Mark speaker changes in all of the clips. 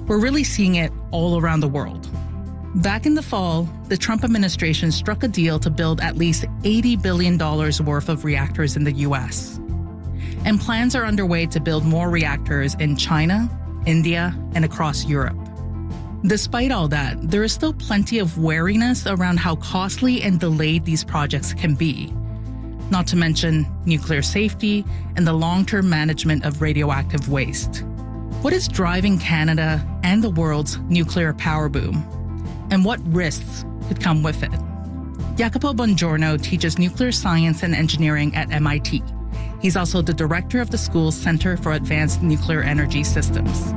Speaker 1: We're really seeing it all around the world. Back in the fall, the Trump administration struck a deal to build at least $80 billion worth of reactors in the U.S. And plans are underway to build more reactors in China, India, and across Europe. Despite all that, there is still plenty of wariness around how costly and delayed these projects can be, not to mention nuclear safety and the long-term management of radioactive waste. What is driving Canada and the world's nuclear power boom? And what risks could come with it? Jacopo Bongiorno teaches nuclear science and engineering at MIT. He's also the director of the school's Center for Advanced Nuclear Energy Systems.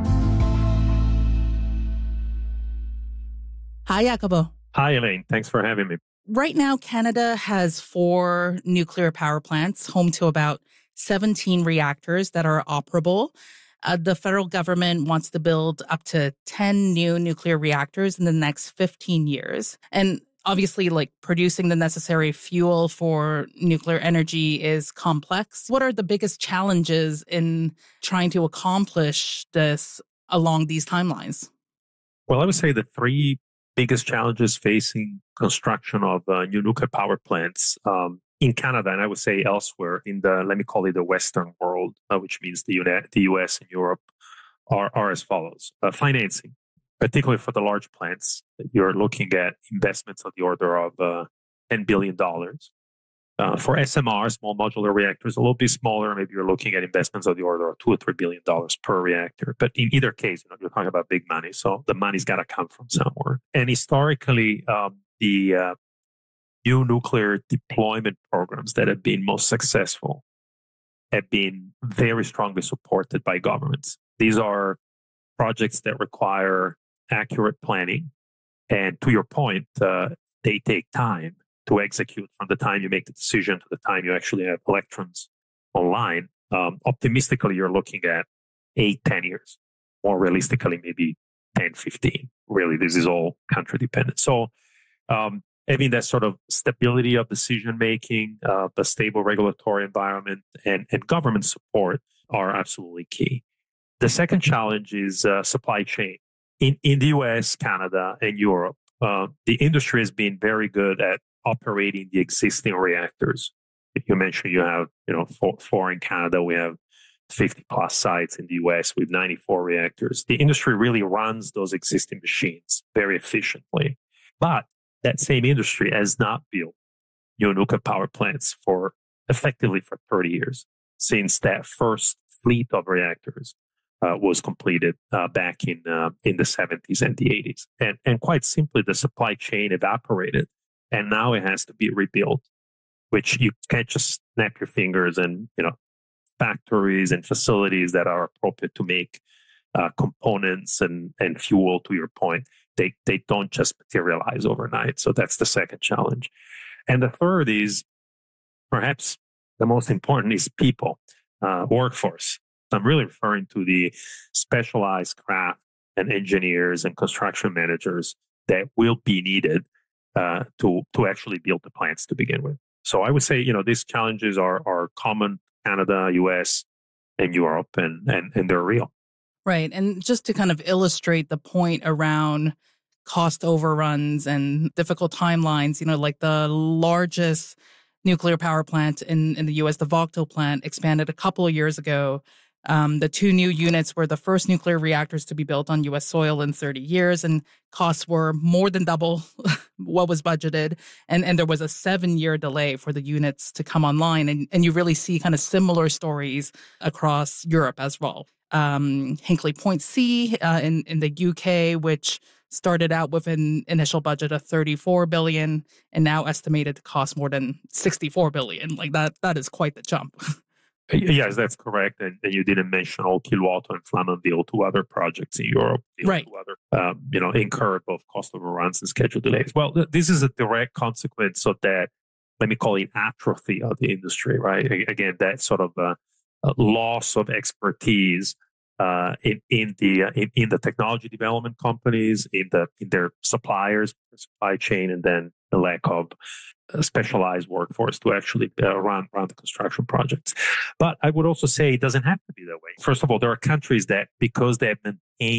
Speaker 1: Hi, Jacopo.
Speaker 2: Hi, Elaine. Thanks for having me.
Speaker 1: Right now, Canada has 4 nuclear power plants, home to about 17 reactors that are operable. The federal government wants to build up to 10 new nuclear reactors in the next 15 years. And obviously, producing the necessary fuel for nuclear energy is complex. What are the biggest challenges in trying to accomplish this along these timelines?
Speaker 2: Well, I would say the 3 biggest challenges facing construction of new nuclear power plants in Canada, and I would say elsewhere in the, let me call it the Western world, which means the US and Europe, are as follows. Financing, particularly for the large plants, you're looking at investments of the order of $10 billion. For SMR, small modular reactors, a little bit smaller, maybe you're looking at investments of the order of $2 or $3 billion per reactor. But in either case, you're talking about big money. So the money's got to come from somewhere. And historically, the new nuclear deployment programs that have been most successful have been very strongly supported by governments. These are projects that require accurate planning. And to your point, they take time to execute from the time you make the decision to the time you actually have electrons online. Optimistically, you're looking at 8-10 years. More realistically, maybe 10-15. Really, this is all country dependent. So having that sort of stability of decision-making, the stable regulatory environment, and government support are absolutely key. The second challenge is supply chain. In the US, Canada, and Europe, the industry has been very good at operating the existing reactors. If you mentioned you have, 4 in Canada, we have 50 plus sites in the US with 94 reactors. The industry really runs those existing machines very efficiently. But that same industry has not built new nuclear power plants for 30 years since that first fleet of reactors was completed back in the 70s and the 80s. And quite simply, the supply chain evaporated. And now it has to be rebuilt, which you can't just snap your fingers and, factories and facilities that are appropriate to make components and fuel, to your point, they don't just materialize overnight. So that's the second challenge. And the third is perhaps the most important is people, workforce. I'm really referring to the specialized craft and engineers and construction managers that will be needed to actually build the plants to begin with. So I would say, these challenges are common, Canada, US, and Europe, and they're real.
Speaker 1: Right. And just to kind of illustrate the point around cost overruns and difficult timelines, like the largest nuclear power plant in the US, the Vogtle plant, expanded a couple of years ago. The 2 new units were the first nuclear reactors to be built on U.S. soil in 30 years, and costs were more than double what was budgeted. And there was a 7-year delay for the units to come online. And you really see kind of similar stories across Europe as well. Hinkley Point C in the UK, which started out with an initial budget of $34 billion and now estimated to cost more than $64 billion. That is quite the jump.
Speaker 2: Yes, that's correct. And you didn't mention Olkiluoto and Flamanville, 2 other projects in Europe,
Speaker 1: right?
Speaker 2: 2 other, incurred both cost overruns and schedule delays. Well, this is a direct consequence of that, let me call it atrophy of the industry, right? Again, that sort of loss of expertise in the technology development companies, in their suppliers, supply chain, and then the lack of specialized workforce to actually run the construction projects. But I would also say it doesn't have to be that way. First of all, there are countries that, because they have maintained that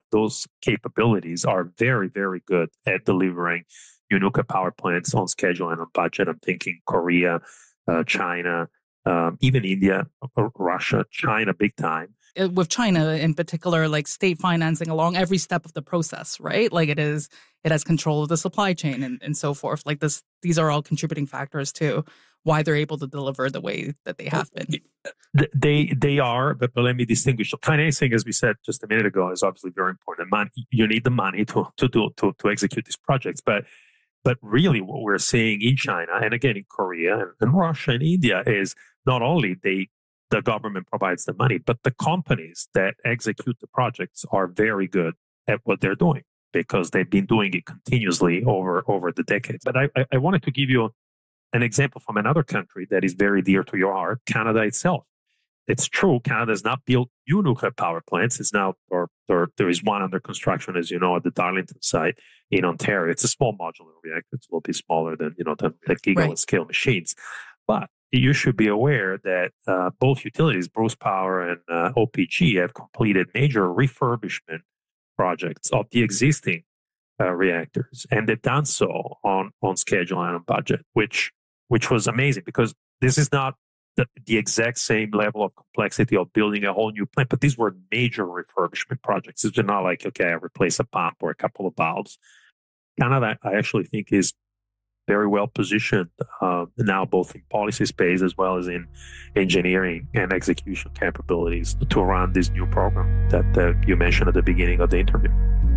Speaker 2: those capabilities are very, very good at delivering new nuclear power plants on schedule and on budget. I'm thinking Korea, China, even India, Russia, China, big time.
Speaker 1: With China in particular, like state financing along every step of the process, right? Like it has control of the supply chain and so forth. Like these are all contributing factors to why they're able to deliver the way that they have been.
Speaker 2: They are, but let me distinguish. Financing, as we said just a minute ago, is obviously very important. You need the money to execute these projects, but really what we're seeing in China and again in Korea and Russia and India is not only the government provides the money, but the companies that execute the projects are very good at what they're doing because they've been doing it continuously over the decades. But I wanted to give you an example from another country that is very dear to your heart, Canada itself. It's true, Canada has not built new nuclear power plants. It's now, or there is one under construction, as you know, at the Darlington site in Ontario. It's a small modular reactor. It's a little bit smaller than the gigawatt scale machines. But you should be aware that both utilities, Bruce Power and OPG, have completed major refurbishment projects of the existing reactors, and they've done so on schedule and on budget, which was amazing because this is not the exact same level of complexity of building a whole new plant, but these were major refurbishment projects. It's not like, okay, I replace a pump or a couple of valves. Canada, I actually think, is very well positioned now, both in policy space as well as in engineering and execution capabilities to run this new program that you mentioned at the beginning of the interview.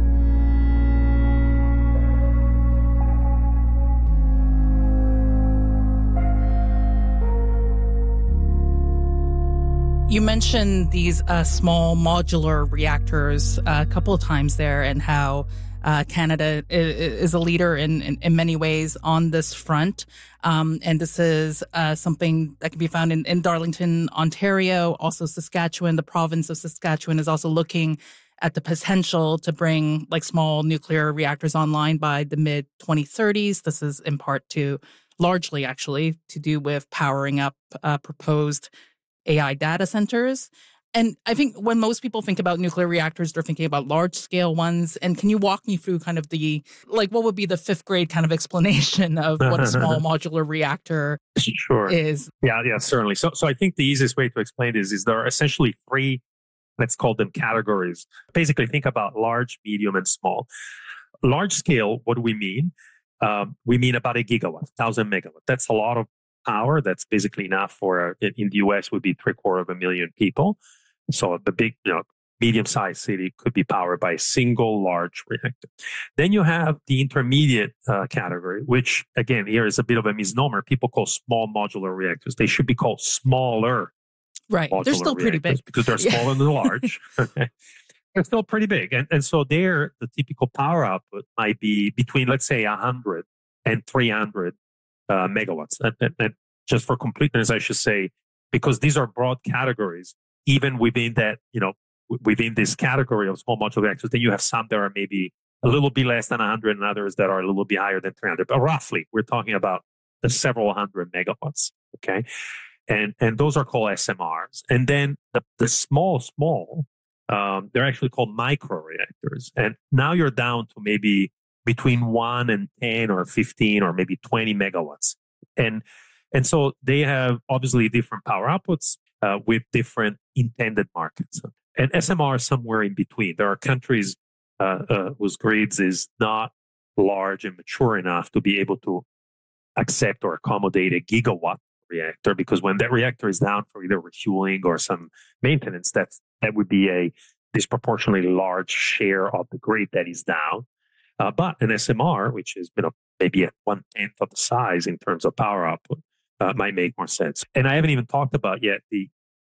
Speaker 1: You mentioned these small modular reactors a couple of times there and how Canada is a leader in many ways on this front. And this is something that can be found in Darlington, Ontario, also Saskatchewan. The province of Saskatchewan is also looking at the potential to bring like small nuclear reactors online by the mid 2030s. This is in part largely actually to do with powering up proposed AI data centers. And I think when most people think about nuclear reactors, they're thinking about large scale ones. And can you walk me through kind of what would be the fifth grade kind of explanation of what a small modular reactor is?
Speaker 2: Yeah, certainly. So I think the easiest way to explain this is there are essentially three, let's call them categories. Basically, think about large, medium, and small. Large scale, what do we mean? We mean about 1 gigawatt, 1,000 megawatt. That's a lot of power. That's basically enough for, in the US, would be 750,000 people. So the big, medium-sized city could be powered by a single large reactor. Then you have the intermediate category, which, again, here is a bit of a misnomer. People call small modular reactors. They should be called smaller.
Speaker 1: Right. They're still pretty big.
Speaker 2: Because they're smaller than large. They're still pretty big. And so there, the typical power output might be between, let's say, 100 and 300 megawatts. And just for completeness, I should say, because these are broad categories, even within that, within this category of small modular reactors, then you have some that are maybe a little bit less than 100 and others that are a little bit higher than 300. But roughly, we're talking about the several hundred megawatts, okay? And those are called SMRs. And then the small, they're actually called micro reactors. And now you're down to maybe between 1 and 10 or 15 or maybe 20 megawatts. And so they have obviously different power outputs with different intended markets. And SMR is somewhere in between. There are countries whose grids is not large and mature enough to be able to accept or accommodate a gigawatt reactor, because when that reactor is down for either refueling or some maintenance, that would be a disproportionately large share of the grid that is down. But an SMR, which is maybe at 1/10 of the size in terms of power output, might make more sense. And I haven't even talked about yet the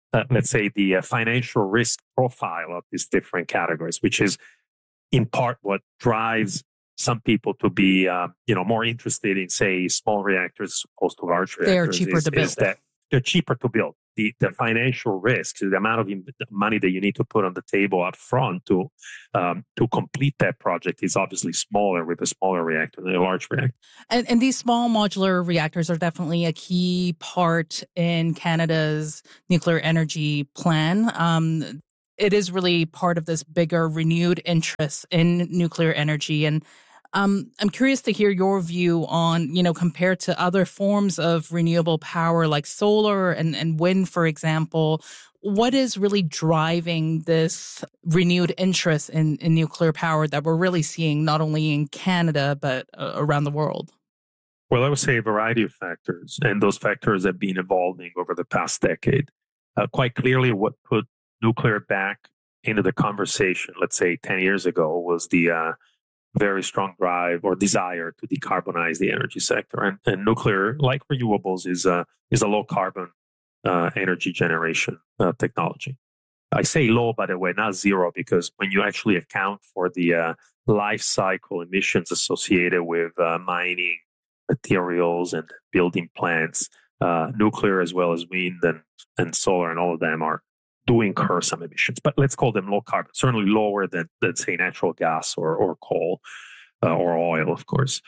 Speaker 2: financial risk profile of these different categories, which is in part what drives some people to be, more interested in, say, small reactors as opposed to large reactors.
Speaker 1: They are cheaper to build.
Speaker 2: Is that they're cheaper to build. The financial risk, the amount of money that you need to put on the table up front to complete that project is obviously smaller with a smaller reactor than a large reactor.
Speaker 1: And these small modular reactors are definitely a key part in Canada's nuclear energy plan. it is really part of this bigger renewed interest in nuclear energy. And I'm curious to hear your view on, compared to other forms of renewable power like solar and wind, for example, what is really driving this renewed interest in nuclear power that we're really seeing not only in Canada, but around the world?
Speaker 2: Well, I would say a variety of factors, and those factors have been evolving over the past decade. Quite clearly, what put nuclear back into the conversation, let's say 10 years ago, was the very strong drive or desire to decarbonize the energy sector. And nuclear, like renewables, is a low carbon energy generation technology. I say low, by the way, not zero, because when you actually account for the life cycle emissions associated with mining, materials, and building plants, nuclear as well as wind and solar and all of them do incur some emissions. But let's call them low carbon, certainly lower than say, natural gas or coal or oil, of course.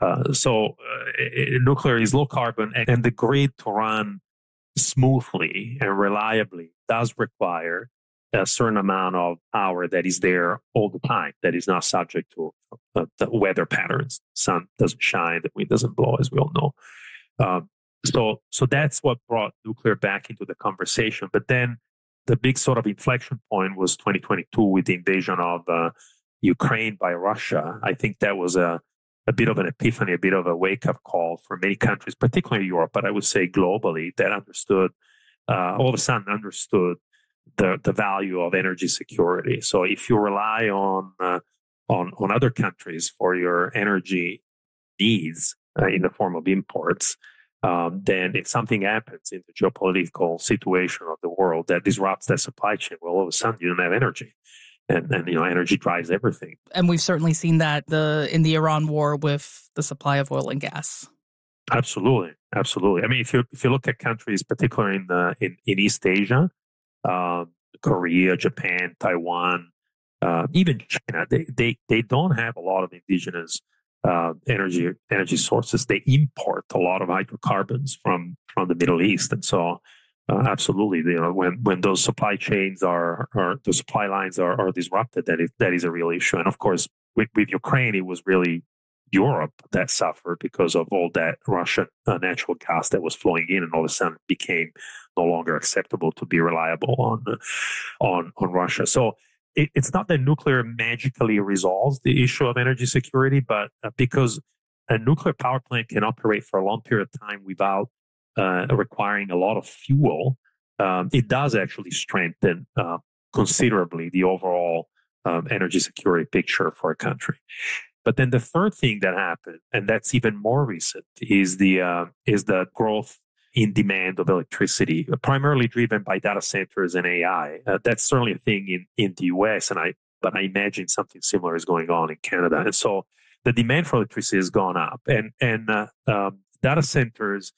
Speaker 2: So nuclear is low carbon, and the grid to run smoothly and reliably does require a certain amount of power that is there all the time, that is not subject to the weather patterns. Sun doesn't shine, the wind doesn't blow, as we all know. So that's what brought nuclear back into the conversation. But then the big sort of inflection point was 2022 with the invasion of Ukraine by Russia. I think that was a bit of an epiphany, a bit of a wake-up call for many countries, particularly Europe, but I would say globally, that all of a sudden understood the value of energy security. So if you rely on other countries for your energy needs in the form of imports, then if something happens in the geopolitical situation of the world that disrupts that supply chain, well, all of a sudden you don't have energy. And energy drives everything. And
Speaker 1: we've certainly seen that in the Iran war with the supply of oil and gas.
Speaker 2: Absolutely. I mean, if you look at countries, particularly in East Asia, Korea, Japan, Taiwan, even China, they don't have a lot of indigenous energy sources. They import a lot of hydrocarbons from the Middle East, and so absolutely, when those supply chains the supply lines are disrupted, that is a real issue. And of course, with Ukraine, it was really Europe that suffered because of all that Russian natural gas that was flowing in, and all of a sudden became no longer acceptable to be reliable on Russia. So it's not that nuclear magically resolves the issue of energy security, but because a nuclear power plant can operate for a long period of time without requiring a lot of fuel, it does actually strengthen considerably the overall energy security picture for a country. But then the third thing that happened, and that's even more recent, is the growth in demand of electricity, primarily driven by data centers and AI. That's certainly a thing in the US, but I imagine something similar is going on in Canada. And so the demand for electricity has gone up, and data centers,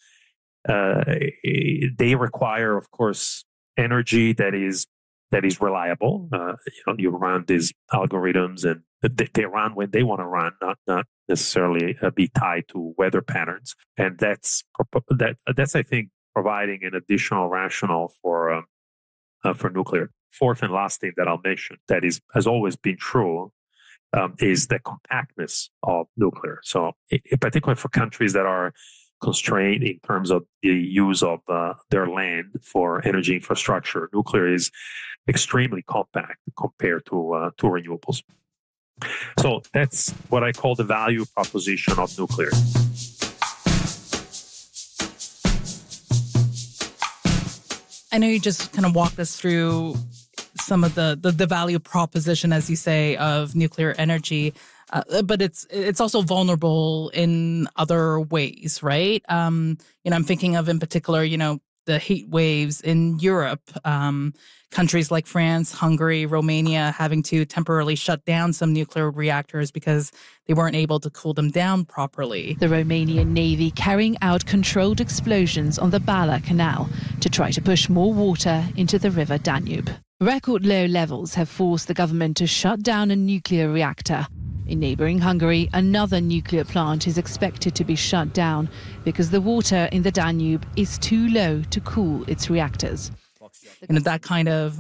Speaker 2: they require, of course, energy that is reliable. You run these algorithms, and they run when they want to run, not necessarily be tied to weather patterns. And that's I think providing an additional rationale for nuclear. Fourth and last thing that I'll mention that has always been true is the compactness of nuclear. So, in particular for countries that are constrained in terms of the use of their land for energy infrastructure, nuclear is extremely compact compared to renewables. So that's what I call the value proposition of nuclear.
Speaker 1: I know you just kind of walked us through some of the value proposition, as you say, of nuclear energy. But it's also vulnerable in other ways, right? I'm thinking of in particular, the heat waves in Europe, countries like France, Hungary, Romania having to temporarily shut down some nuclear reactors because they weren't able to cool them down properly.
Speaker 3: The Romanian Navy carrying out controlled explosions on the Bala Canal to try to push more water into the river Danube. Record low levels have forced the government to shut down a nuclear reactor. In neighbouring Hungary, another nuclear plant is expected to be shut down because the water in the Danube is too low to cool its reactors.
Speaker 1: That kind of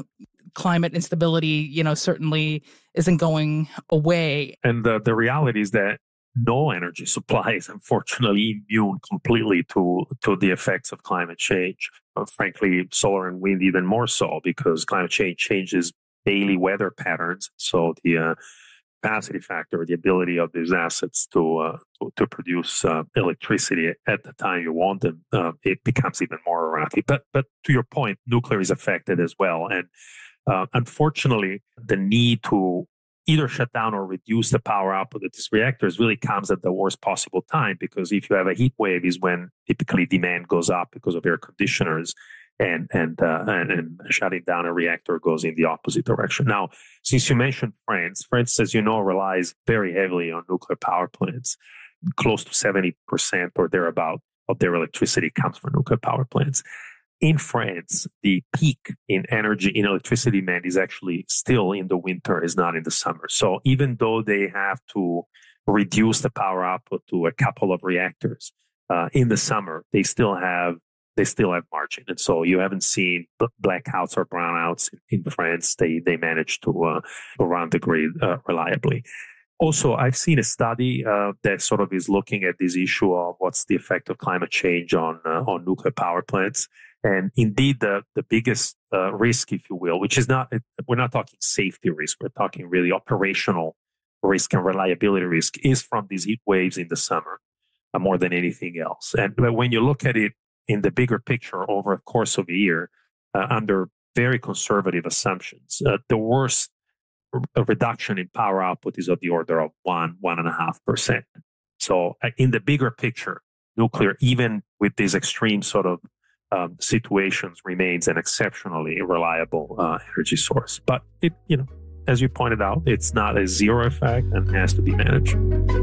Speaker 1: climate instability, certainly isn't going away.
Speaker 2: And the reality is that no energy supply is unfortunately immune completely to the effects of climate change. Frankly, solar and wind even more so, because climate change changes daily weather patterns. So the capacity factor, the ability of these assets to produce electricity at the time you want them, it becomes even more erratic. But to your point, nuclear is affected as well. And unfortunately, the need to either shut down or reduce the power output of these reactors really comes at the worst possible time, because if you have a heat wave is when typically demand goes up because of air conditioners, and shutting down a reactor goes in the opposite direction. Now, since you mentioned France, as you know, relies very heavily on nuclear power plants. Close to 70% or thereabout of their electricity comes from nuclear power plants. In France, the peak in electricity demand is actually still in the winter, is not in the summer. So even though they have to reduce the power output to a couple of reactors in the summer, they still have margin. And so you haven't seen blackouts or brownouts in France. They manage to run the grid reliably. Also, I've seen a study that sort of is looking at this issue of what's the effect of climate change on nuclear power plants. And indeed, the biggest risk, if you will, which is we're not talking safety risk, we're talking really operational risk and reliability risk, is from these heat waves in the summer more than anything else. And when you look at it in the bigger picture over the course of a year, under very conservative assumptions, the worst reduction in power output is of the order of 1.5%. So in the bigger picture, nuclear, even with these extreme sort of situations, remains an exceptionally reliable energy source. But it, as you pointed out, it's not a zero effect and has to be managed.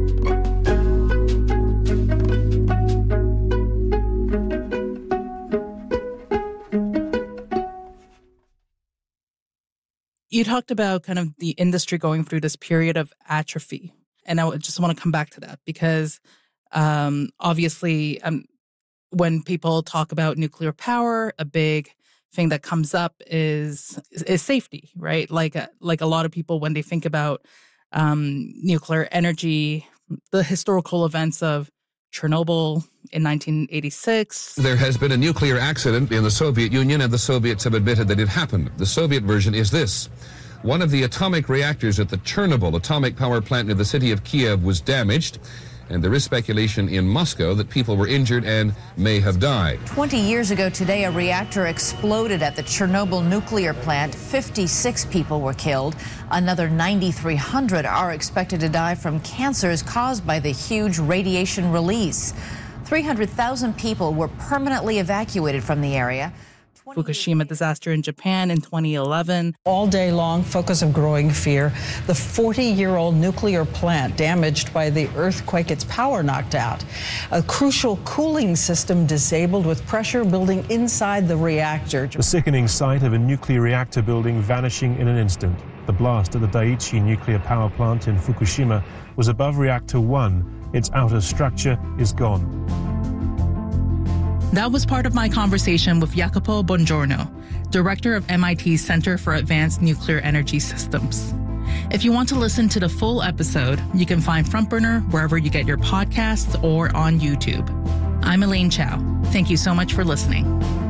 Speaker 1: You talked about kind of the industry going through this period of atrophy. And I just want to come back to that because obviously when people talk about nuclear power, a big thing that comes up is safety, right? Like a lot of people, when they think about nuclear energy, the historical events of Chernobyl in 1986.
Speaker 4: There has been a nuclear accident in the Soviet Union, and the Soviets have admitted that it happened. The Soviet version is this. One of the atomic reactors at the Chernobyl atomic power plant near the city of Kiev was damaged, and there is speculation in Moscow that people were injured and may have died.
Speaker 5: 20 years ago today, a reactor exploded at the Chernobyl nuclear plant. 56 people were killed. Another 9,300 are expected to die from cancers caused by the huge radiation release. 300,000 people were permanently evacuated from the area.
Speaker 1: Fukushima disaster in Japan in 2011.
Speaker 6: All day long, focus of growing fear. The 40-year-old nuclear plant damaged by the earthquake, its power knocked out. A crucial cooling system disabled with pressure building inside the reactor.
Speaker 7: The sickening sight of a nuclear reactor building vanishing in an instant. The blast at the Daiichi nuclear power plant in Fukushima was above reactor 1. Its outer structure is gone.
Speaker 1: That was part of my conversation with Jacopo Bongiorno, director of MIT's Center for Advanced Nuclear Energy Systems. If you want to listen to the full episode, you can find Frontburner wherever you get your podcasts or on YouTube. I'm Elaine Chow. Thank you so much for listening.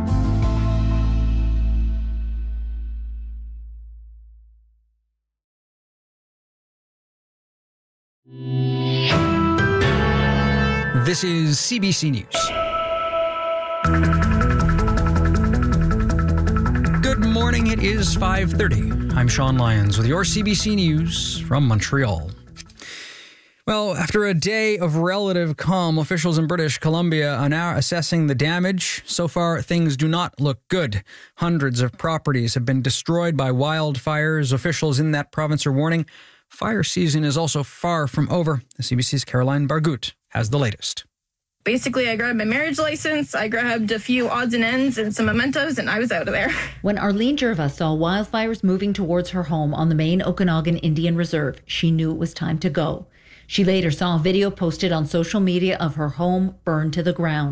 Speaker 8: This is CBC News. Good morning, it is 5:30. I'm Sean Lyons with your CBC News from Montreal. Well, after a day of relative calm, officials in British Columbia are now assessing the damage. So far, things do not look good. Hundreds of properties have been destroyed by wildfires. Officials in that province are warning fire season is also far from over. The CBC's Caroline Bargut has the latest.
Speaker 9: Basically, I grabbed my marriage license, I grabbed a few odds and ends and some mementos, and I was out of there.
Speaker 10: When Arlene Gerva saw wildfires moving towards her home on the main Okanagan Indian Reserve, she knew it was time to go. She later saw a video posted on social media of her home burned to the ground.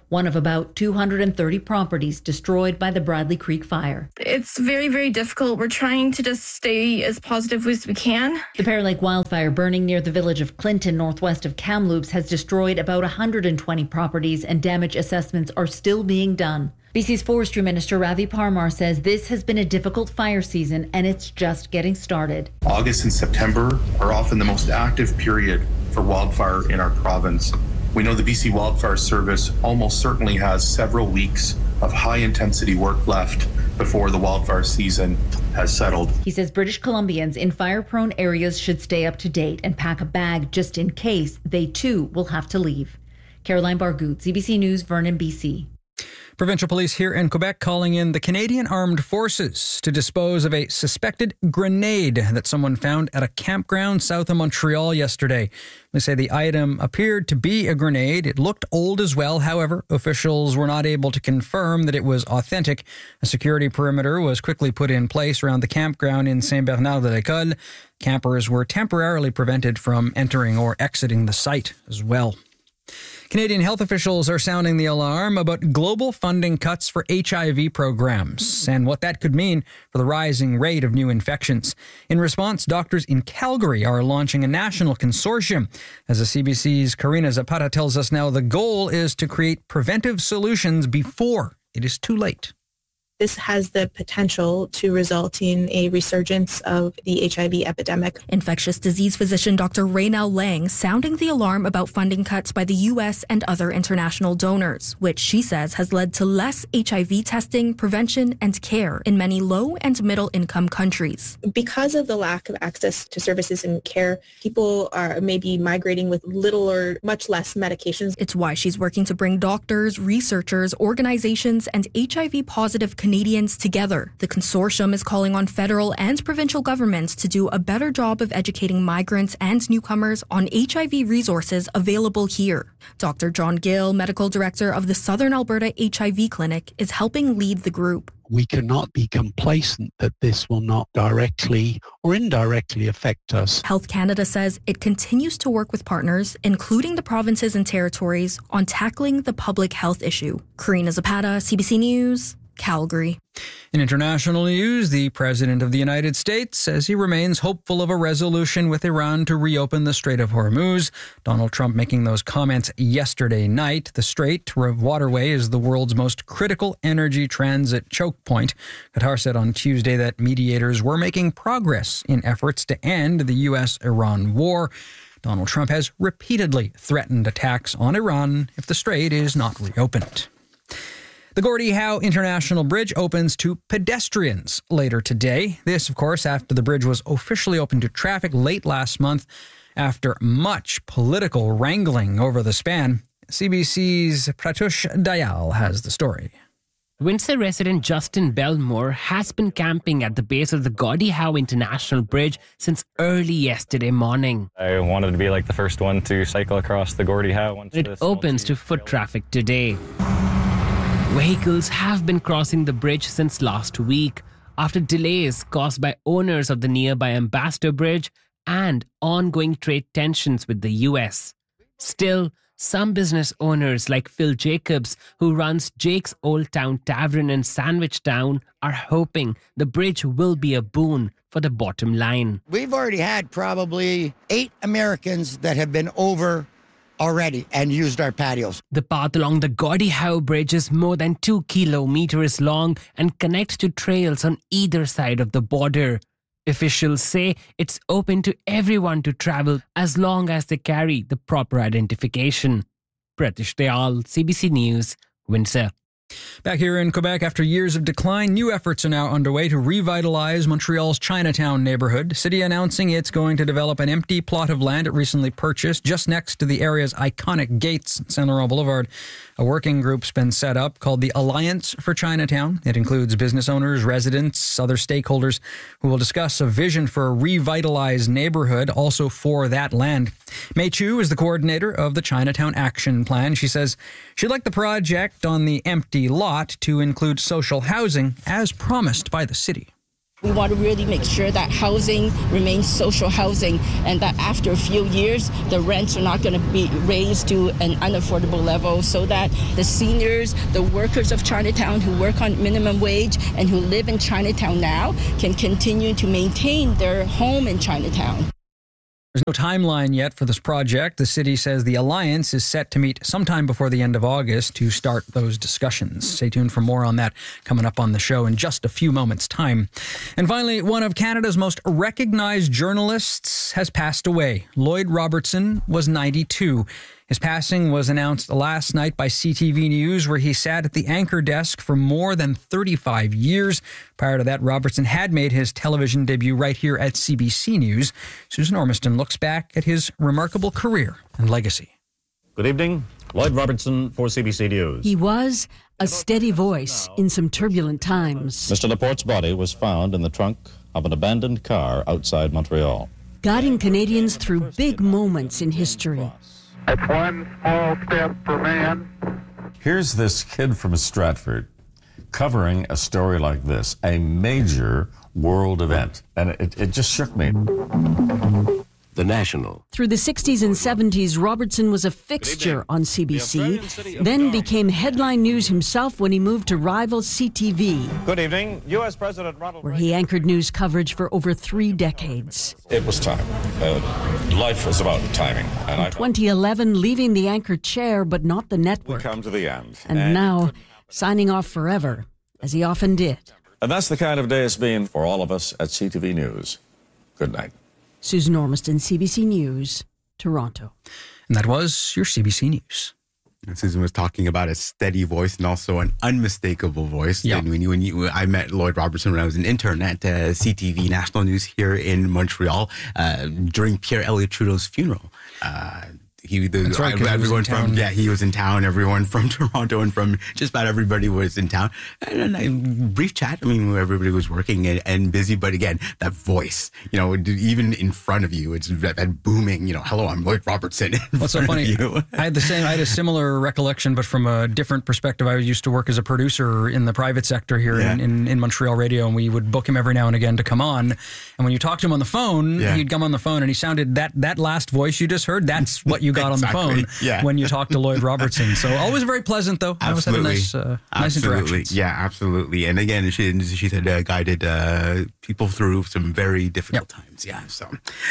Speaker 10: one of about 230 properties destroyed by the Bradley Creek fire.
Speaker 9: It's very, very difficult. We're trying to just stay as positive as we can.
Speaker 10: The Pear Lake wildfire burning near the village of Clinton, northwest of Kamloops, has destroyed about 120 properties, and damage assessments are still being done. BC's Forestry Minister Ravi Parmar says this has been a difficult fire season and it's just getting started.
Speaker 11: August and September are often the most active period for wildfire in our province. We know the BC Wildfire Service almost certainly has several weeks of high-intensity work left before the wildfire season has settled.
Speaker 10: He says British Columbians in fire-prone areas should stay up to date and pack a bag just in case they too will have to leave. Caroline Bargout, CBC News, Vernon, BC.
Speaker 8: Provincial police here in Quebec calling in the Canadian Armed Forces to dispose of a suspected grenade that someone found at a campground south of Montreal yesterday. They say the item appeared to be a grenade. It looked old as well. However, officials were not able to confirm that it was authentic. A security perimeter was quickly put in place around the campground in Saint-Bernard-de-l'École. Campers were temporarily prevented from entering or exiting the site as well. Canadian health officials are sounding the alarm about global funding cuts for HIV programs and what that could mean for the rising rate of new infections. In response, doctors in Calgary are launching a national consortium. As the CBC's Karina Zapata tells us now, the goal is to create preventive solutions before it is too late.
Speaker 12: This has the potential to result in a resurgence of the HIV epidemic.
Speaker 13: Infectious disease physician Dr. Raynell Lang sounding the alarm about funding cuts by the U.S. and other international donors, which she says has led to less HIV testing, prevention, and care in many low and middle income countries.
Speaker 12: Because of the lack of access to services and care, people are maybe migrating with little or much less medications.
Speaker 13: It's why she's working to bring doctors, researchers, organizations, and HIV-positive Canadians together. The consortium is calling on federal and provincial governments to do a better job of educating migrants and newcomers on HIV resources available here. Dr. John Gill, medical director of the Southern Alberta HIV Clinic, is helping lead the group.
Speaker 14: We cannot be complacent that this will not directly or indirectly affect us.
Speaker 13: Health Canada says it continues to work with partners, including the provinces and territories, on tackling the public health issue. Karina Zapata, CBC News, Calgary.
Speaker 8: In international news, the President of the United States says he remains hopeful of a resolution with Iran to reopen the Strait of Hormuz. Donald Trump making those comments yesterday night. The Strait waterway is the world's most critical energy transit choke point. Qatar said on Tuesday that mediators were making progress in efforts to end the U.S.-Iran war. Donald Trump has repeatedly threatened attacks on Iran if the strait is not reopened. The Gordie Howe International Bridge opens to pedestrians later today. This, of course, after the bridge was officially opened to traffic late last month after much political wrangling over the span. CBC's Pratush Dayal has the story.
Speaker 15: Windsor resident Justin Belmore has been camping at the base of the Gordie Howe International Bridge since early yesterday morning.
Speaker 16: I wanted to be like the first one to cycle across the Gordie Howe.
Speaker 15: It opens to foot traffic today. Vehicles have been crossing the bridge since last week after delays caused by owners of the nearby Ambassador Bridge and ongoing trade tensions with the US. Still, some business owners like Phil Jacobs, who runs Jake's Old Town Tavern in Sandwich Town, are hoping the bridge will be a boon for the bottom line.
Speaker 17: We've already had probably 8 Americans that have been over already and used our patios.
Speaker 15: The path along the Gordie Howe Bridge is more than 2 kilometers long and connects to trails on either side of the border. Officials say it's open to everyone to travel as long as they carry the proper identification. Pratish Dayal, CBC News, Windsor.
Speaker 8: Back here in Quebec, after years of decline, new efforts are now underway to revitalize Montreal's Chinatown neighborhood. The city announcing it's going to develop an empty plot of land it recently purchased just next to the area's iconic gates, Saint Laurent Boulevard. A working group's been set up called the Alliance for Chinatown. It includes business owners, residents, other stakeholders who will discuss a vision for a revitalized neighborhood also for that land. Mei Chu is the coordinator of the Chinatown Action Plan. She says she'd like the project on the empty lot to include social housing as promised by the city.
Speaker 18: We want to really make sure that housing remains social housing and that after a few years, the rents are not going to be raised to an unaffordable level so that the seniors, the workers of Chinatown who work on minimum wage and who live in Chinatown now can continue to maintain their home in Chinatown.
Speaker 8: There's no timeline yet for this project. The city says the alliance is set to meet sometime before the end of August to start those discussions. Stay tuned for more on that coming up on the show in just a few moments' time. And finally, one of Canada's most recognized journalists has passed away. Lloyd Robertson was 92. His passing was announced last night by CTV News, where he sat at the anchor desk for more than 35 years. Prior to that, Robertson had made his television debut right here at CBC News. Susan Ormiston looks back at his remarkable career and legacy.
Speaker 19: Good evening. Lloyd Robertson for CBC News.
Speaker 20: He was a steady voice in some turbulent times.
Speaker 19: Mr. Laporte's body was found in the trunk of an abandoned car outside Montreal.
Speaker 20: Guiding Canadians through big moments in history.
Speaker 21: It's one small step for man.
Speaker 22: Here's this kid from Stratford covering a story like this, a major world event. And it just shook me.
Speaker 20: The National. Through the 60s and 70s, Robertson was a fixture on CBC, then became headline news himself when he moved to rival CTV.
Speaker 19: Good evening. U.S. President Ronald
Speaker 20: Reagan, where he anchored news coverage for over 3 decades.
Speaker 22: It was time. Life is about timing. And
Speaker 20: in 2011, leaving the anchor chair, but not the network.
Speaker 22: We come to the end.
Speaker 20: And now, signing off forever, as he often did.
Speaker 22: And that's the kind of day it's been for all of us at CTV News. Good night.
Speaker 20: Susan Ormiston, CBC News, Toronto.
Speaker 8: And that was your CBC News.
Speaker 23: And Susan was talking about a steady voice and also an unmistakable voice.
Speaker 8: Yeah.
Speaker 23: And I met Lloyd Robertson when I was an intern at CTV National News here in Montreal during Pierre Elliott Trudeau's funeral.
Speaker 8: That's right,
Speaker 23: everyone from he was in town. Everyone from Toronto and from just about everybody was in town. And a brief chat. I mean, everybody was working and busy, but again, that voice, even in front of you, it's that booming. Hello, I'm Lloyd Robertson.
Speaker 8: What's so funny? I had a similar recollection, but from a different perspective. I used to work as a producer in the private sector here in Montreal radio, and we would book him every now and again to come on. And when you talked to him on the phone, he'd come on the phone, and he sounded that last voice you just heard. That's what you got on the phone when you talk to Lloyd Robertson. So always very pleasant, though.
Speaker 23: Absolutely.
Speaker 8: Nice interactions.
Speaker 23: Yeah, absolutely. And again, she said guided people through some very difficult times. Yeah. So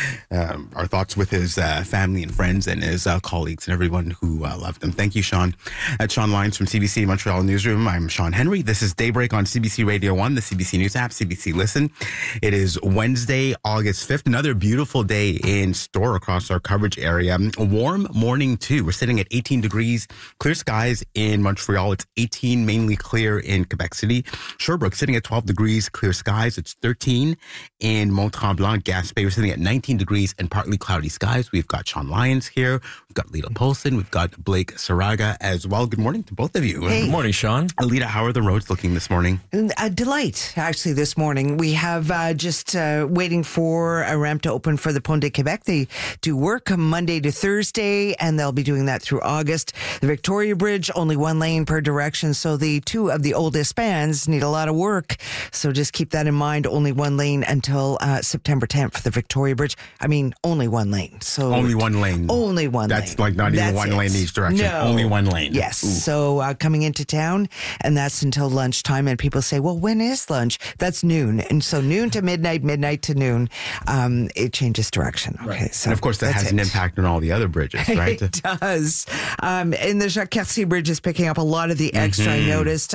Speaker 23: our thoughts with his family and friends and his colleagues and everyone who loved him. Thank you, Sean. That's Sean Lyons from CBC Montreal Newsroom. I'm Sean Henry. This is Daybreak on CBC Radio 1, the CBC News app, CBC Listen. It is Wednesday, August 5th. Another beautiful day in store across our coverage area. A warm morning, too. We're sitting at 18 degrees, clear skies in Montreal. It's 18, mainly clear in Quebec City. Sherbrooke sitting at 12 degrees, clear skies. It's 13 in Mont-Tremblant. Gaspé, we're sitting at 19 degrees and partly cloudy skies. We've got Sean Lyons here. We've got Lita Polson. We've got Blake Saraga as well. Good morning to both of you.
Speaker 24: Hey.
Speaker 22: Good morning, Sean.
Speaker 23: Alita, how are the roads looking this morning?
Speaker 24: A delight, actually, this morning. We have just waiting for a ramp to open for the Pont de Quebec. They do work Monday to Thursday, and they'll be doing that through August. The Victoria Bridge, only one lane per direction, so the two of the oldest spans need a lot of work. So just keep that in mind. Only one lane until September 10th for the Victoria Bridge. I mean, only one lane. So
Speaker 23: only one lane.
Speaker 24: Only one lane.
Speaker 23: That's like not even one lane each direction.
Speaker 24: No.
Speaker 23: Only one lane.
Speaker 24: Yes.
Speaker 23: Ooh.
Speaker 24: So coming into town, and that's until lunchtime. And people say, well, when is lunch? That's noon. And so noon to midnight, midnight to noon, it changes direction. Okay.
Speaker 23: Right.
Speaker 24: So
Speaker 23: and of course, that has an impact on all the other bridges, right?
Speaker 24: It does. And the Jacques-Cartier Bridge is picking up a lot of the extra. I noticed.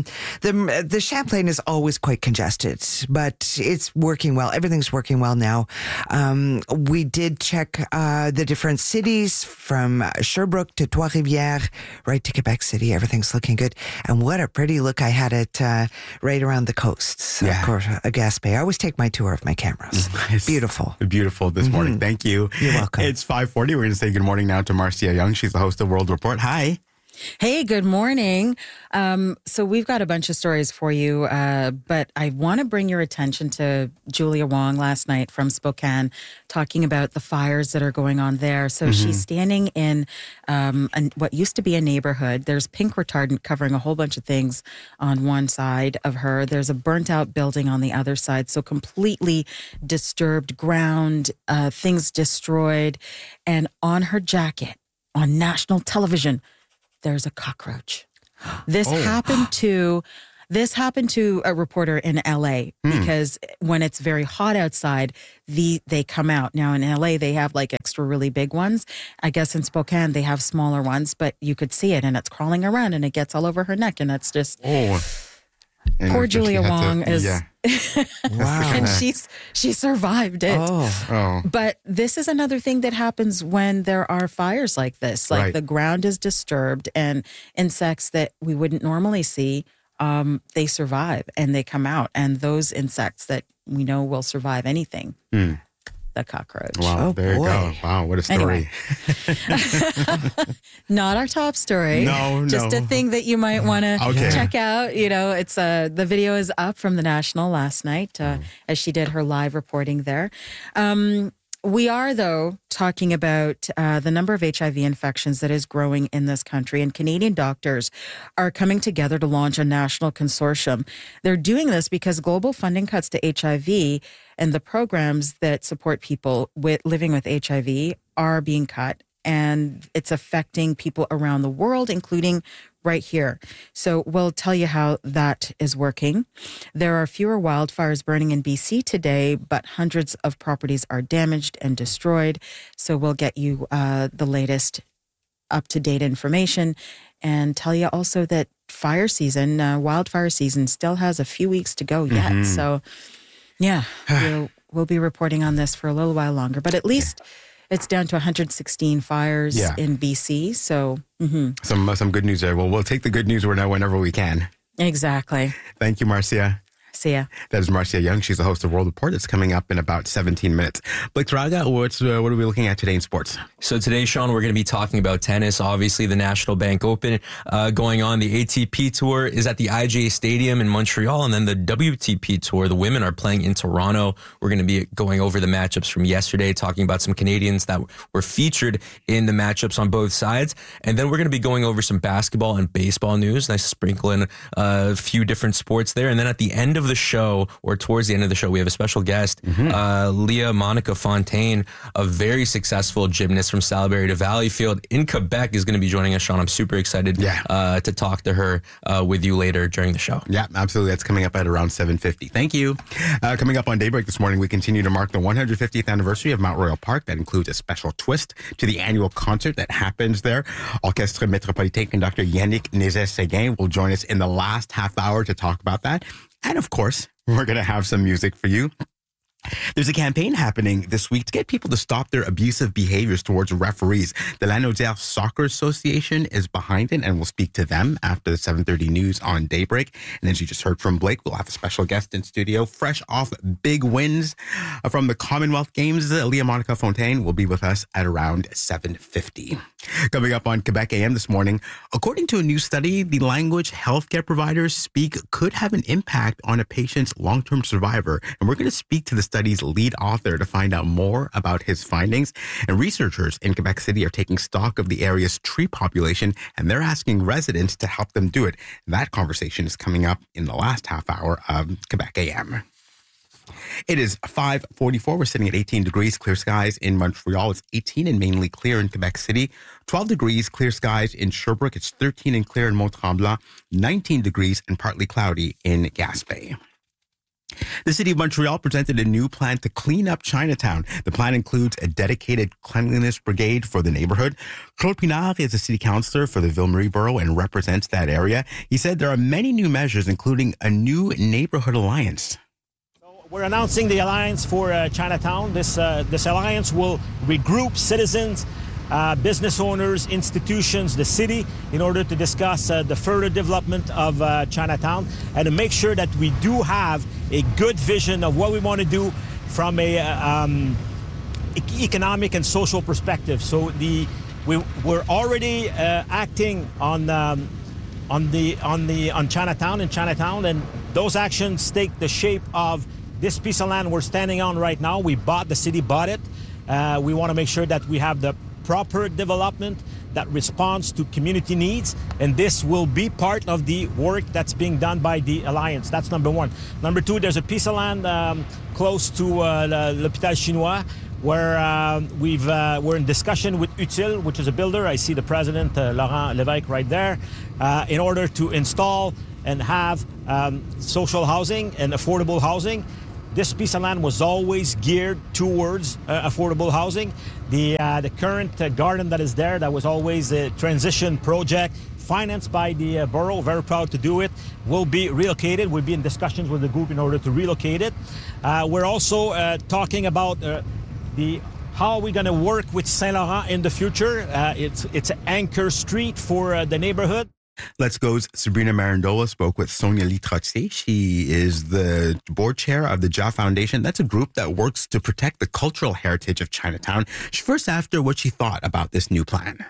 Speaker 24: The Champlain is always quite congested, but it's working well. Everything's working well now. We did check the different cities from Sherbrooke to Trois-Rivières, right to Quebec City. Everything's looking good. And what a pretty look I had it right around the coasts. Of course, Gaspé. I always take my tour of my cameras.
Speaker 23: Nice.
Speaker 24: Beautiful.
Speaker 23: Beautiful this morning. Thank you.
Speaker 24: You're welcome.
Speaker 23: It's 5:40. We're going to say good morning now to Marcia Young. She's the host of World Report. Hi.
Speaker 2: Hey, good morning. So we've got a bunch of stories for you, but I want to bring your attention to Julia Wong last night from Spokane, talking about the fires that are going on there. So she's standing in what used to be a neighborhood. There's pink retardant covering a whole bunch of things on one side of her. There's a burnt out building on the other side. So completely disturbed ground, things destroyed. And on her jacket, on national television, there's a cockroach. This happened to a reporter in LA because when it's very hot outside, they come out. Now in LA, they have like extra really big ones. I guess in Spokane, they have smaller ones, but you could see it and it's crawling around and it gets all over her neck and it's just... Poor Julia Wong is... Yeah. Wow. And she survived it. But this is another thing that happens when there are fires like this. Like the ground is disturbed and insects that we wouldn't normally see, they survive and they come out. And those insects that we know will survive anything. The cockroach.
Speaker 23: Wow, there you go. Wow, what a story.
Speaker 2: Anyway. Not our top story.
Speaker 23: No.
Speaker 2: Just a thing that you might want to check out. You know, it's the video is up from the National last night as she did her live reporting there. We are, though, talking about the number of HIV infections that is growing in this country, and Canadian doctors are coming together to launch a national consortium. They're doing this because global funding cuts to HIV and the programs that support people living with HIV are being cut, and it's affecting people around the world, including right here. So we'll tell you how that is working. There are fewer wildfires burning in BC today, but hundreds of properties are damaged and destroyed. So we'll get you the latest up-to-date information and tell you also that wildfire season still has a few weeks to go yet. So yeah, we'll be reporting on this for a little while longer, but at least it's down to 116 fires in BC. So
Speaker 23: some good news there. Well, we'll take the good news whenever we can.
Speaker 2: Exactly.
Speaker 23: Thank you, Marcia.
Speaker 2: See ya.
Speaker 23: That is Marcia Young. She's the host of World Report. It's coming up in about 17 minutes. Blake Traga, what are we looking at today in sports?
Speaker 3: So today, Sean, we're going to be talking about tennis. Obviously, the National Bank Open going on. The ATP Tour is at the IGA Stadium in Montreal, and then the WTP Tour, the women are playing in Toronto. We're going to be going over the matchups from yesterday, talking about some Canadians that were featured in the matchups on both sides. And then we're going to be going over some basketball and baseball news. Nice sprinkle in a few different sports there. And then at the end of the show, or towards the end of the show, we have a special guest, Leah Monica Fontaine, a very successful gymnast from Salaberry to Valleyfield in Quebec, is going to be joining us, Sean. I'm super excited to talk to her with you later during the show.
Speaker 23: Yeah, absolutely. That's coming up at around 7:50. Thank you. Coming up on Daybreak this morning, we continue to mark the 150th anniversary of Mount Royal Park. That includes a special twist to the annual concert that happens there. Orchestre Métropolitain conductor Yannick Nézet-Séguin will join us in the last half hour to talk about that. And of course, we're going to have some music for you. There's a campaign happening this week to get people to stop their abusive behaviors towards referees. The Lanaudière Soccer Association is behind it, and we'll speak to them after the 7:30 news on Daybreak. And as you just heard from Blake, we'll have a special guest in studio, fresh off big wins from the Commonwealth Games. Leah Monica Fontaine will be with us at around 7:50. Coming up on Quebec AM this morning, according to a new study, the language healthcare providers speak could have an impact on a patient's long-term survivor. And we're going to speak to the study's lead author to find out more about his findings. And researchers in Quebec City are taking stock of the area's tree population, and they're asking residents to help them do it. That conversation is coming up in the last half hour of Quebec AM. It is 5:44. We're sitting at 18 degrees, clear skies in Montreal. It's 18 and mainly clear in Quebec City. 12 degrees, clear skies in Sherbrooke. It's 13 and clear in Mont-Tremblant. 19 degrees and partly cloudy in Gaspé. The city of Montreal presented a new plan to clean up Chinatown. The plan includes a dedicated cleanliness brigade for the neighborhood. Claude Pinard is a city councillor for the Ville-Marie borough and represents that area. He said there are many new measures, including a new neighborhood alliance.
Speaker 4: We're announcing the Alliance for Chinatown. This alliance will regroup citizens, business owners, institutions, the city, in order to discuss the further development of Chinatown and to make sure that we do have a good vision of what we want to do from a economic and social perspective. So We're already acting on Chinatown, and those actions take the shape of this piece of land we're standing on right now. The city bought it. We want to make sure that we have the proper development that responds to community needs, and this will be part of the work that's being done by the Alliance. That's number one. Number two, there's a piece of land close to l'Hôpital Chinois where we're in discussion with Utile, which is a builder. I see the president, Laurent Lévesque, right there, in order to install and have social housing and affordable housing. This piece of land was always geared towards affordable housing. The current garden that is there, that was always a transition project financed by the borough, very proud to do it, will be relocated. We'll be in discussions with the group in order to relocate it. We're also talking about how are we going to work with Saint Laurent in the future. It's an anchor street for the neighborhood.
Speaker 23: Let's Go's Sabrina Marandola spoke with Sonia Lee Trottier. She is the board chair of the Jia Foundation. That's a group that works to protect the cultural heritage of Chinatown. She first asked her what she thought about this new plan.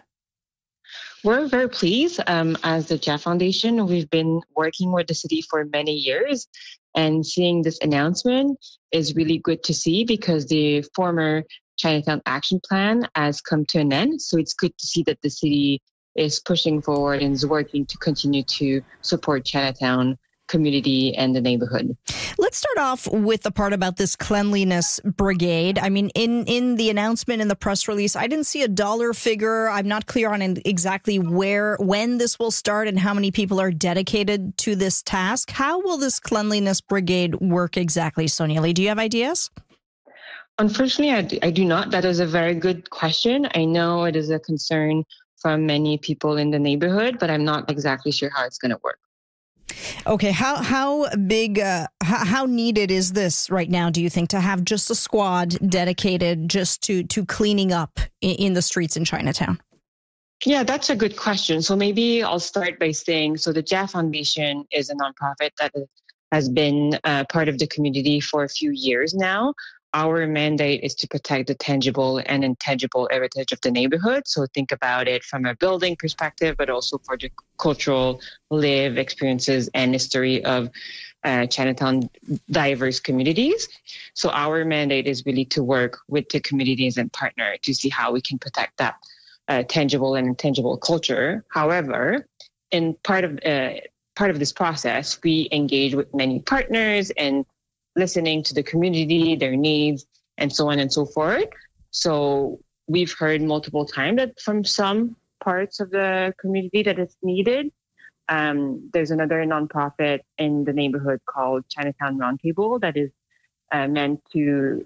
Speaker 1: We're very pleased. As the Jia Foundation, we've been working with the city for many years, and seeing this announcement is really good to see because the former Chinatown Action Plan has come to an end. So it's good to see that the city is pushing forward and is working to continue to support Chinatown community and the neighborhood.
Speaker 5: Let's start off with the part about this cleanliness brigade. I mean, in the announcement, in the press release, I didn't see a dollar figure. I'm not clear on exactly when this will start and how many people are dedicated to this task. How will this cleanliness brigade work exactly, Sonia Lee? Do you have ideas?
Speaker 1: Unfortunately, I do not. That is a very good question. I know it is a concern from many people in the neighborhood, but I'm not exactly sure how it's going to work.
Speaker 5: Okay, how big, how needed is this right now, do you think, to have just a squad dedicated just to cleaning up in the streets in Chinatown?
Speaker 1: Yeah, that's a good question. So maybe I'll start by saying, so the Jia Foundation is a nonprofit that has been part of the community for a few years now. Our mandate is to protect the tangible and intangible heritage of the neighborhood. So think about it from a building perspective, but also for the cultural lived experiences and history of Chinatown diverse communities. So our mandate is really to work with the communities and partner to see how we can protect that tangible and intangible culture. However, in part of this process, we engage with many partners and listening to the community, their needs, and so on and so forth. So we've heard multiple times that from some parts of the community that it's needed. There's another nonprofit in the neighborhood called Chinatown Roundtable that is meant to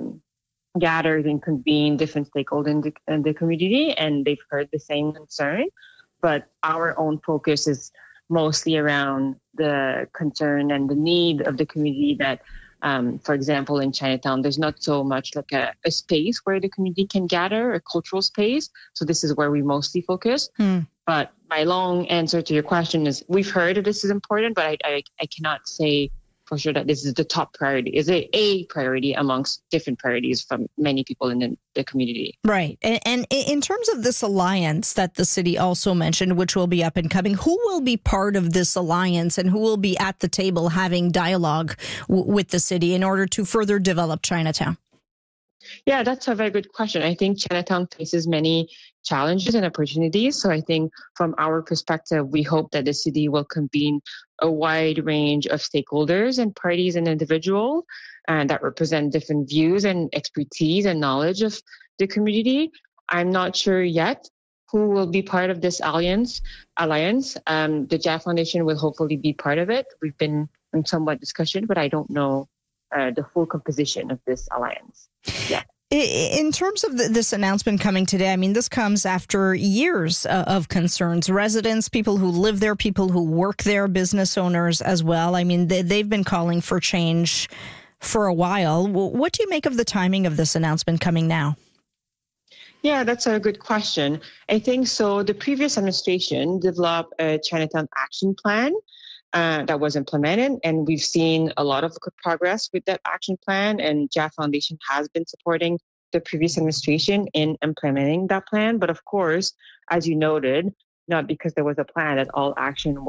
Speaker 1: gather and convene different stakeholders in the community, and they've heard the same concern. But our own focus is mostly around the concern and the need of the community that, for example, in Chinatown, there's not so much like a space where the community can gather, a cultural space. So this is where we mostly focus. But my long answer to your question is we've heard that this is important, but I cannot say for sure that this is the top priority. Is it a priority amongst different priorities from many people in the community?
Speaker 5: Right. And in terms of this alliance that the city also mentioned, which will be up and coming, who will be part of this alliance and who will be at the table having dialogue with the city in order to further develop Chinatown?
Speaker 1: Yeah, that's a very good question. I think Chinatown faces many challenges and opportunities. So I think from our perspective, we hope that the city will convene a wide range of stakeholders and parties and individuals that represent different views and expertise and knowledge of the community. I'm not sure yet who will be part of this alliance. The Jia Foundation will hopefully be part of it. We've been in somewhat discussion, but I don't know the full composition of this alliance. Yeah.
Speaker 5: In terms of this announcement coming today, I mean, this comes after years of concerns. Residents, people who live there, people who work there, business owners as well. I mean, they've been calling for change for a while. What do you make of the timing of this announcement coming now?
Speaker 1: Yeah, that's a good question. I think so. The previous administration developed a Chinatown Action Plan that was implemented, and we've seen a lot of good progress with that action plan, and Jia Foundation has been supporting the previous administration in implementing that plan. But of course, as you noted, not because there was a plan that all action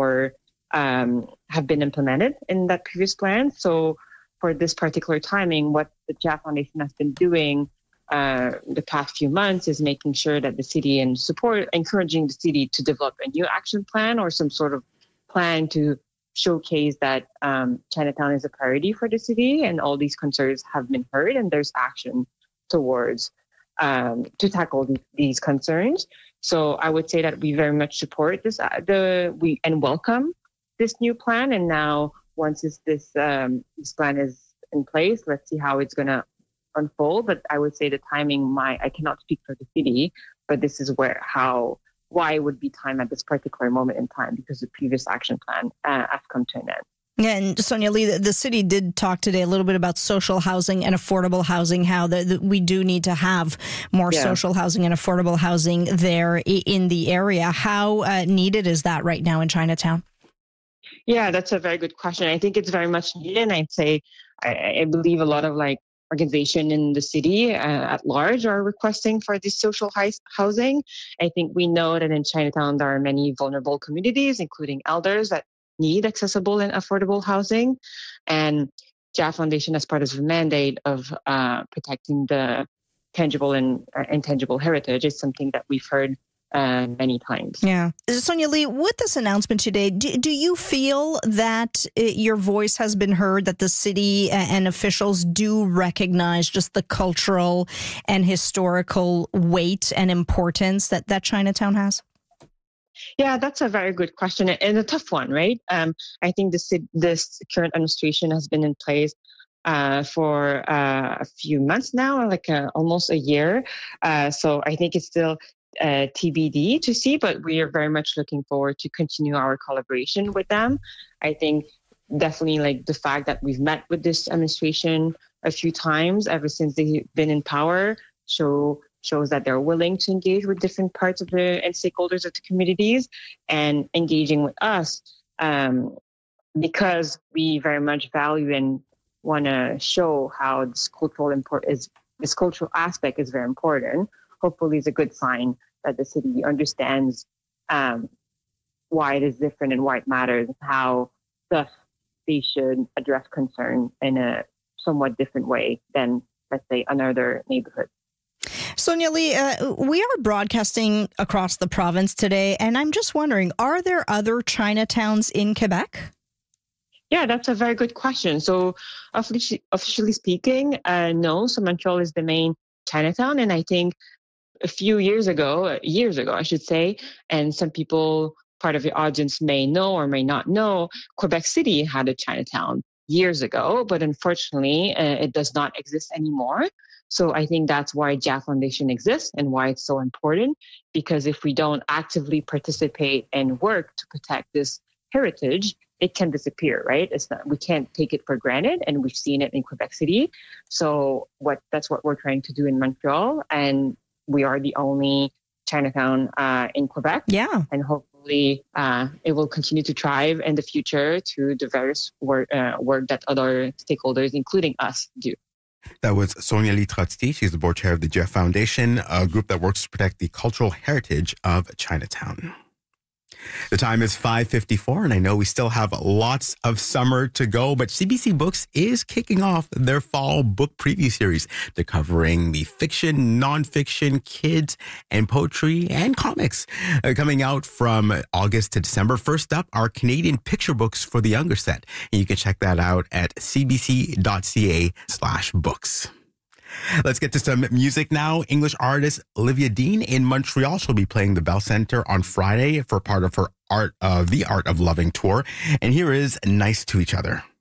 Speaker 1: have been implemented in that previous plan. So for this particular timing, what the JAF Foundation has been doing the past few months is making sure that the city encouraging the city to develop a new action plan or some sort of plan to showcase that Chinatown is a priority for the city and all these concerns have been heard and there's action towards to tackle these concerns. So I would say that we very much support this and welcome this new plan. And now once this plan is in place, let's see how it's going to unfold. But I would say the timing, I cannot speak for the city, but this is why it would be time at this particular moment in time, because the previous action plan has come to an end.
Speaker 5: Yeah, and Sonia Lee, the city did talk today a little bit about social housing and affordable housing, how we do need to have more social housing and affordable housing there in the area. How needed is that right now in Chinatown?
Speaker 1: Yeah, that's a very good question. I think it's very much needed. And I'd say I believe a lot of organization in the city at large are requesting for this social housing. I think we know that in Chinatown, there are many vulnerable communities, including elders, that need accessible and affordable housing. And JAF Foundation, as part of the mandate of protecting the tangible and intangible heritage, is something that we've heard many times.
Speaker 5: Yeah. Sonia Lee, with this announcement today, do you feel that your voice has been heard, that the city and officials do recognize just the cultural and historical weight and importance that Chinatown has?
Speaker 1: Yeah, that's a very good question and a tough one, right? I think this current administration has been in place for a few months now, almost a year. So I think it's still TBD to see, but we are very much looking forward to continue our collaboration with them. I think definitely the fact that we've met with this administration a few times ever since they've been in power shows that they're willing to engage with different parts of and stakeholders of the communities and engaging with us because we very much value and want to show how this cultural aspect is very important. Hopefully it's a good sign that the city understands why it is different and why it matters, and how thus they should address concern in a somewhat different way than, let's say, another neighborhood.
Speaker 5: Sonia Lee, we are broadcasting across the province today, and I'm just wondering, are there other Chinatowns in Quebec?
Speaker 1: Yeah, that's a very good question. So officially speaking, no. So Montreal is the main Chinatown, and I think a few years ago, I should say, and some people, part of the audience may know or may not know, Quebec City had a Chinatown years ago, but unfortunately, it does not exist anymore. So I think that's why JAF Foundation exists and why it's so important, because if we don't actively participate and work to protect this heritage, it can disappear, right? We can't take it for granted, and we've seen it in Quebec City. So that's what we're trying to do in Montreal, and we are the only Chinatown in Quebec.
Speaker 5: Yeah.
Speaker 1: And hopefully it will continue to thrive in the future through the various work that other stakeholders, including us, do.
Speaker 23: That was Sonia Lee Trotsky. She's the board chair of the JAF Foundation, a group that works to protect the cultural heritage of Chinatown. The time is 5:54, and I know we still have lots of summer to go, but CBC Books is kicking off their fall book preview series. They're covering the fiction, nonfiction, kids, and poetry and comics coming out from August to December. First up are Canadian picture books for the younger set, and you can check that out at cbc.ca/books. Let's get to some music now. English artist Olivia Dean in Montreal. She'll be playing the Bell Centre on Friday for part of her The Art of Loving tour. And here is Nice to Each Other.